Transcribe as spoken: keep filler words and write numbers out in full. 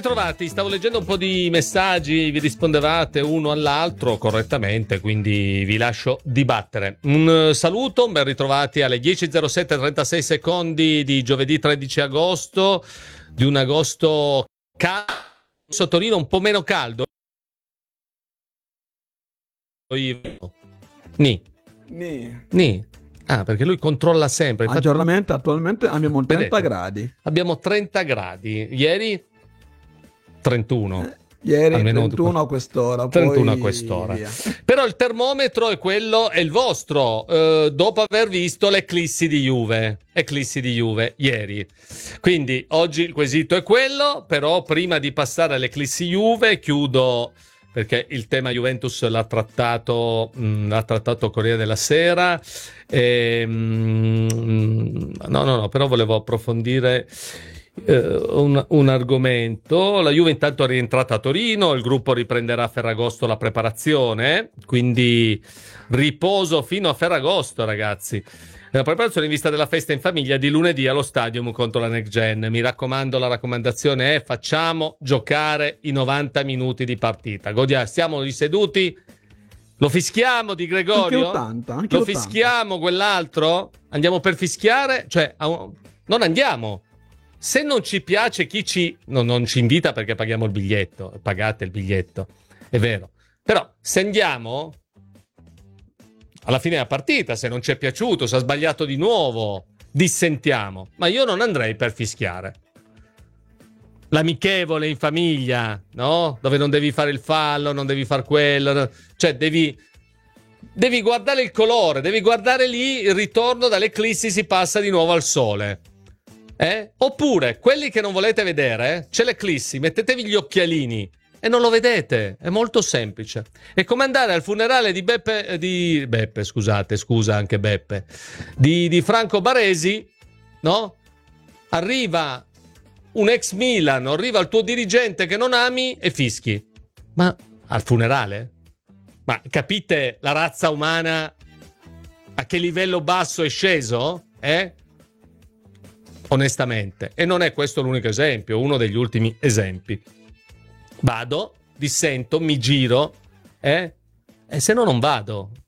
ritrovati, stavo leggendo un po' di messaggi, vi rispondevate uno all'altro correttamente, quindi vi lascio dibattere. Un saluto, ben ritrovati alle dieci e zero sette, trentasei secondi di giovedì tredici agosto, di un agosto caldo, a Torino un po' meno caldo. Ni. Ni. Ni. Ah, perché lui controlla sempre. Infatti, aggiornamento attualmente abbiamo trenta vedete, gradi. Abbiamo trenta gradi. Ieri trentuno. Eh, ieri almeno trentuno a quest'ora. trentuno poi a quest'ora. Via. Però il termometro è quello, è il vostro, eh, dopo aver visto l'eclissi di Juve. Eclissi di Juve ieri. Quindi oggi il quesito è quello, però prima di passare all'eclissi Juve chiudo, perché il tema Juventus l'ha trattato, mh, l'ha trattato Corriere della Sera. E, mh, no, no, no, però volevo approfondire eh, un, un argomento. La Juve intanto è rientrata a Torino, il gruppo riprenderà a Ferragosto la preparazione, quindi riposo fino a Ferragosto, ragazzi. La preparazione in vista della festa in famiglia di lunedì allo Stadium contro la Next Gen. Mi raccomando, la raccomandazione è: facciamo giocare i novanta minuti di partita. Godiamo, stiamo lì seduti, lo fischiamo di Gregorio? Anche ottanta, anche lo ottanta. fischiamo quell'altro? Andiamo per fischiare? Cioè, non andiamo. Se non ci piace chi ci... No, non ci invita perché paghiamo il biglietto, pagate il biglietto, è vero. Però se andiamo... alla fine della partita, se non ci è piaciuto, se ha sbagliato di nuovo, dissentiamo. Ma io non andrei per fischiare. L'amichevole in famiglia, no? Dove non devi fare il fallo, non devi fare quello. Cioè, devi, devi guardare il colore, devi guardare lì il ritorno dall'eclissi, si passa di nuovo al sole. Eh? Oppure, quelli che non volete vedere, eh? C'è l'eclissi, mettetevi gli occhialini e non lo vedete, è molto semplice. È come andare al funerale di Beppe, di Beppe, scusate, scusa anche Beppe, di, di Franco Baresi, no? Arriva un ex Milan, arriva il tuo dirigente che non ami e fischi. Ma al funerale? Ma capite la razza umana a che livello basso è sceso? Eh? Onestamente. E non è questo l'unico esempio, uno degli ultimi esempi. Vado, dissento, mi giro, eh? E se no non vado.